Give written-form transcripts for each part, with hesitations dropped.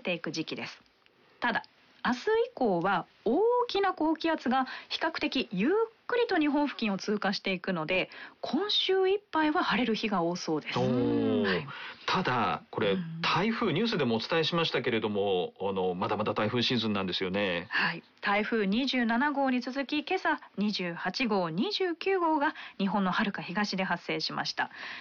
ていく時期です。ただ明日以降は大きな高気圧が比較的ゆっくりと日本付近を通過していくので、今週いっぱいは晴れる日が多そうです。 ただこれ、台風ニュースでもお伝えしましたけれども、まだまだ台風シーズンなんですよね。 はい、台風27号に続き今朝28号29号が日本のはるか東で発生しました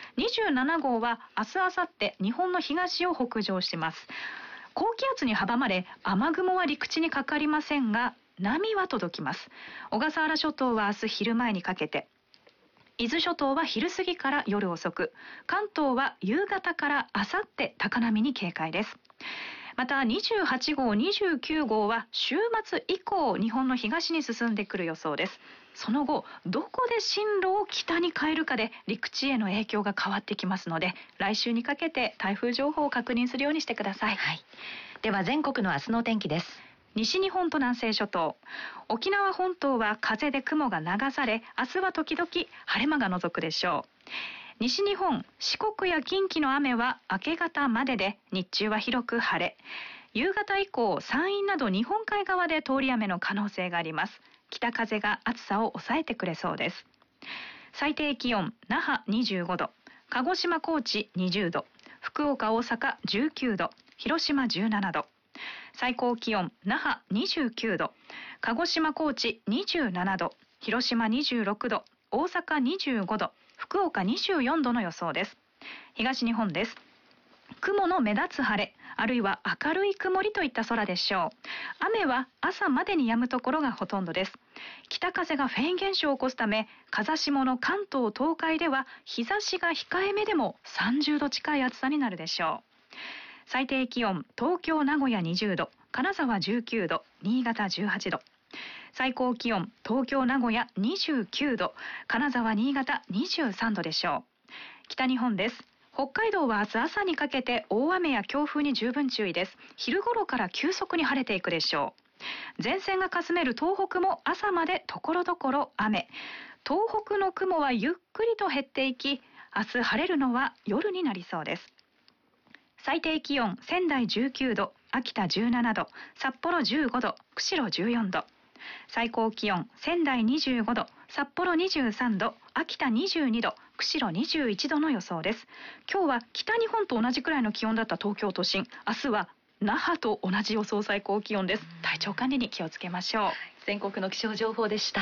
。27号は明日明後日日本の東を北上しています。高気圧に阻まれ雨雲は陸地にかかりませんが波は届きます。小笠原諸島は明日昼前にかけて、伊豆諸島は昼過ぎから夜遅く、関東は夕方から明後日高波に警戒です。また28号29号は週末以降日本の東に進んでくる予想です。その後どこで進路を北に変えるかで陸地への影響が変わってきますので、来週にかけて台風情報を確認するようにしてください。 では全国の明日のお天気です。 西日本と南西諸島、沖縄本島は風で雲が流され、明日は時々晴れ間が覗くでしょう。西日本、四国や近畿の雨は明け方までで、日中は広く晴れ。夕方以降、山陰など日本海側で通り雨の可能性があります。北風が暑さを抑えてくれそうです。最低気温、那覇25度、鹿児島高知20度、福岡大阪19度、広島17度。最高気温、那覇29度、鹿児島高知27度、広島26度、大阪25度、福岡24度の予想です。東日本です。雲の目立つ晴れ、あるいは明るい曇りといった空でしょう。雨は朝までに止むところがほとんどです。北風がフェーン現象を起こすため、風下の関東東海では日差しが控えめでも30度近い暑さになるでしょう。最低気温、東京名古屋20度、金沢19度、新潟18度。最高気温、東京名古屋29度、金沢新潟23度でしょう。北日本です。北海道は明日朝にかけて大雨や強風に十分注意です。昼頃から急速に晴れていくでしょう。前線がかすめる東北も朝までところどころ雨。東北の雲はゆっくりと減っていき、明日晴れるのは夜になりそうです。最低気温、仙台19度、秋田17度、札幌15度、釧路14度。最高気温、仙台25度、札幌23度、秋田22度、釧路21度の予想です。今日は北日本と同じくらいの気温だった東京都心、明日は那覇と同じ予想最高気温です。体調管理に気をつけましょう。 全国の気象情報でした。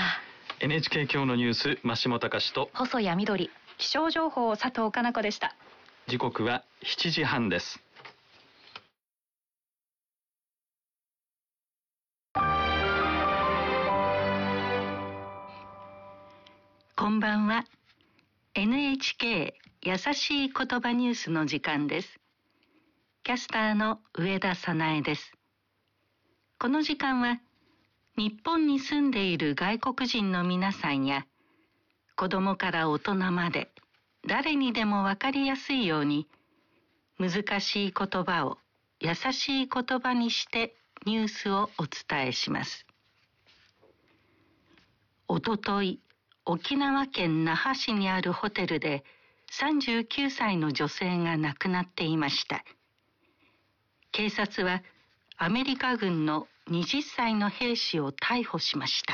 NHK 今日のニュース、増下隆と細谷みどり、 気象情報佐藤かな子でした。 時刻は7時半です。 こんばんは。 NHK 優しい言葉ニュースの時間です。キャスターの上田早苗です。この時間は日本に住んでいる外国人の皆さんや子どもから大人まで誰にでもわかりやすいように難しい言葉を優しい言葉にしてニュースをお伝えします。おととい、沖縄県那覇市にあるホテルで39歳の女性が亡くなっていました。警察はアメリカ軍の20歳の兵士を逮捕しました。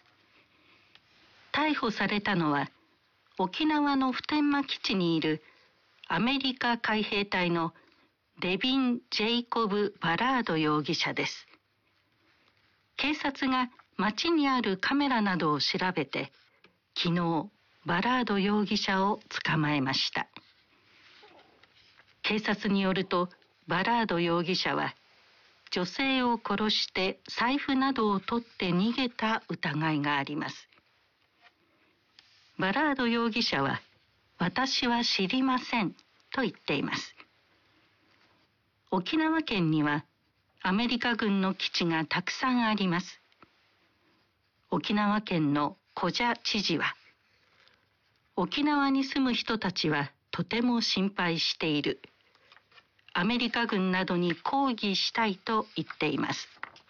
逮捕されたのは沖縄の普天間基地にいるアメリカ海兵隊のレビン・ジェイコブ・バラード容疑者です。警察が町にあるカメラなどを調べて昨日バラード容疑者を捕まえました。警察によるとバラード容疑者は女性を殺して財布などを取って逃げた疑いがあります。バラード容疑者は私は知りませんと言っています。沖縄県にはアメリカ軍の基地がたくさんあります。沖縄県の古謝知事は、沖縄に住む人たちはとても心配している。アメリカ軍などに抗議したいと言っています。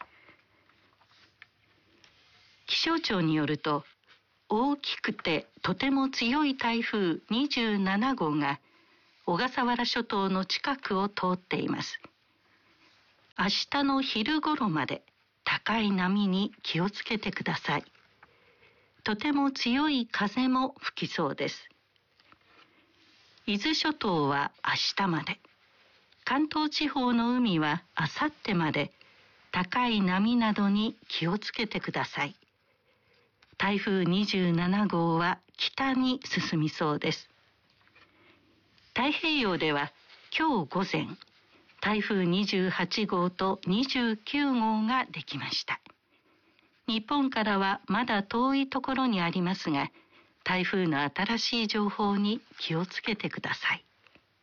気象庁によると、大きくてとても強い台風27号が小笠原諸島の近くを通っています。 明日の昼頃まで高い波に気をつけてください。とても強い風も吹きそうです。伊豆諸島は明日まで、関東地方の海はあさってまで高い波などに気をつけてください。台風27号は北に進みそうです。太平洋では今日午前、台風28号と29号ができました。日本からはまだ遠いところにありますが、台風の新しい情報に気をつけてください。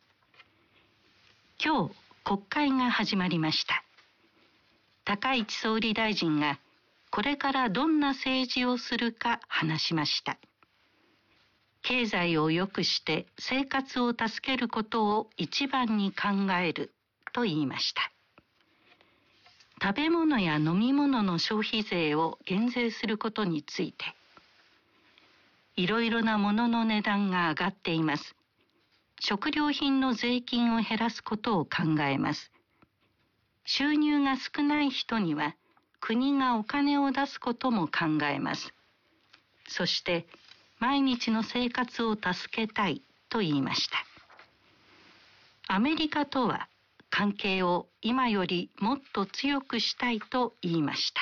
今日、国会が始まりました。高市総理大臣がこれからどんな政治をするか話しました。経済を良くして生活を助けることを一番に考えると言いました。食べ物や飲み物の消費税を減税することについて、いろいろなものの値段が上がっています。食料品の税金を減らすことを考えます。収入が少ない人には国がお金を出すことも考えます。そして毎日の生活を助けたいと言いました。アメリカとは関係を今よりもっと強くしたいと言いました。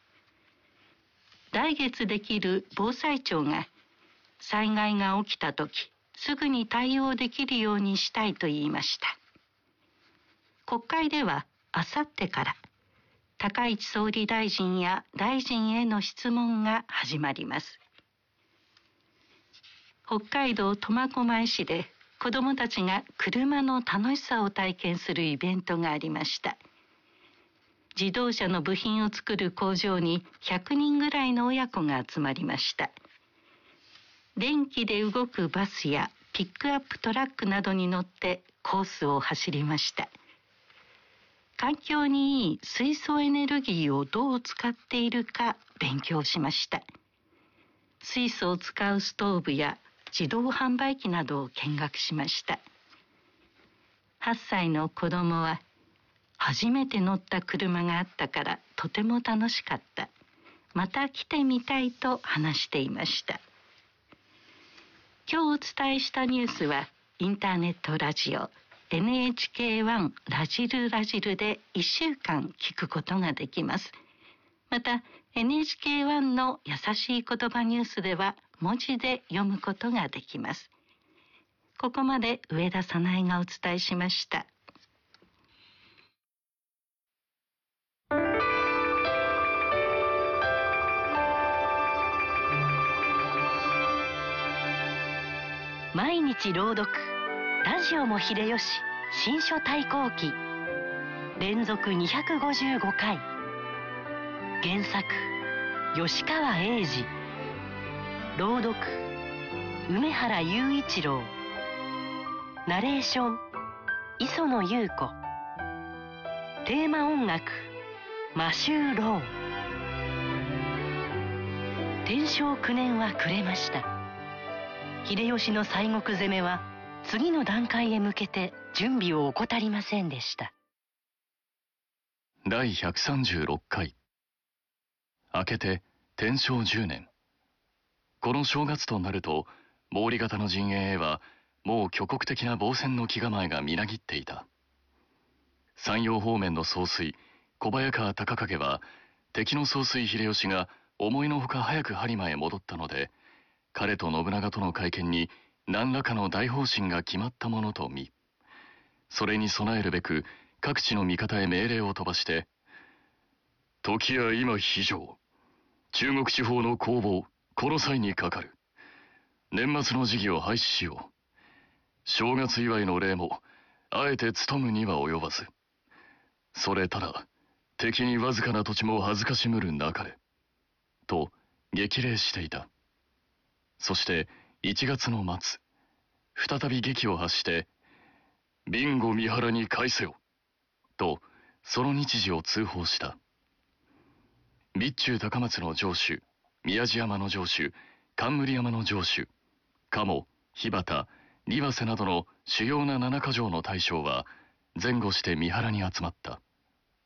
来月できる防災庁が災害が起きたときすぐに対応できるようにしたいと言いました。国会ではあさってから高市総理大臣や大臣への質問が始まります。北海道苫小牧市で子どもたちが車の楽しさを体験するイベントがありました。自動車の部品を作る工場に100人ぐらいの親子が集まりました。電気で動くバスやピックアップトラックなどに乗ってコースを走りました。環境にいい水素エネルギーをどう使っているか勉強しました。水素を使うストーブや自動販売機などを見学しました。8歳の子供は、初めて乗った車があったからとても楽しかった。また来てみたいと話していました。今日お伝えしたニュースはインターネットラジオ NHK1 ラジルラジルで1週間聞くことができます。また NHK1 の優しい言葉ニュースでは文字で読むことができます。ここまで上田早苗がお伝えしました。 毎日朗読、ラジオも秀吉、新書対抗記、連続255回。原作吉川英治、朗読梅原雄一郎、ナレーション磯野優子、テーマ音楽マシュー・ロー。天正9年は暮れました。秀吉の西国攻めは次の段階へ向けて準備を怠りませんでした。 第136回明けて天正10年。この正月となると毛利方の陣営へはもう挙国的な防戦の気構えがみなぎっていた。山陽方面の総帥小早川隆景は敵の総帥秀吉が思いのほか早く播磨へ戻ったので、彼と信長との会見に何らかの大方針が決まったものと見、それに備えるべく各地の味方へ命令を飛ばして、時は今非常、中国地方の攻防この際にかかる。年末の時期を廃止しよう。正月祝いの礼もあえて務むには及ばず、それただ敵にわずかな土地も恥ずかしむるなかれと激励していた。そして1月の末、再び檄を発して「備後三原に返せよ」とその日時を通報した。備中高松の城主、宮地山の城主、冠山の城主、鴨、檜畑、庭瀬などの主要な7か条の大将は前後して三原に集まった。